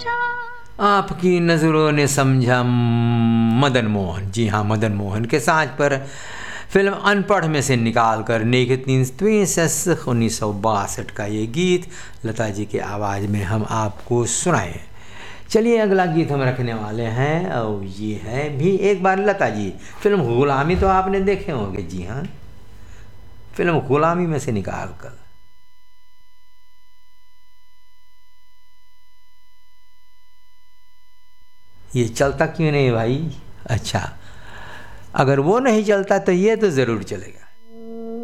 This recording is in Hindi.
आपकी नज़रों ने समझा मदन मोहन। जी हाँ, मदन मोहन के साज पर फिल्म अनपढ़ में से निकाल कर नेक 1962 का ये गीत लता जी के आवाज़ में हम आपको सुनाएं। चलिए अगला गीत हम रखने वाले हैं और ये है भी एक बार लता जी। फिल्म गुलामी तो आपने देखे होंगे। जी हाँ, फिल्म गुलामी में से निकाल कर। ये चलता क्यों नहीं भाई? अच्छा, अगर वो नहीं चलता तो ये तो ज़रूर चलेगा।